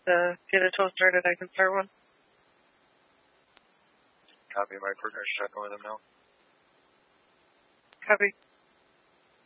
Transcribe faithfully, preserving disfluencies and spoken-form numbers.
to get a tow started, I can start one. Copy. My partner's checking with him now. Copy.